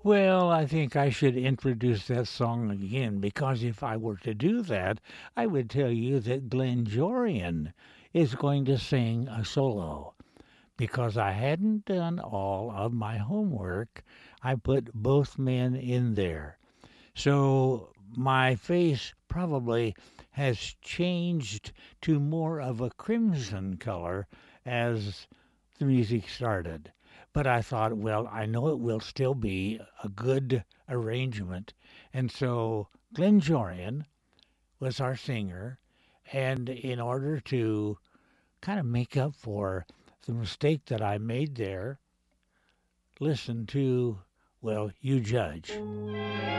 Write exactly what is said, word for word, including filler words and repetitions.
Well, I think I should introduce that song again because if I were to do that, I would tell you that Glenn Jorian is going to sing a solo. Because I hadn't done all of my homework, I put both men in there. So my face probably has changed to more of a crimson color as the music started. But I thought, well, I know it will still be a good arrangement. And so Glenn Jorian was our singer. And in order to kind of make up for the mistake that I made there, listen to, well, you judge.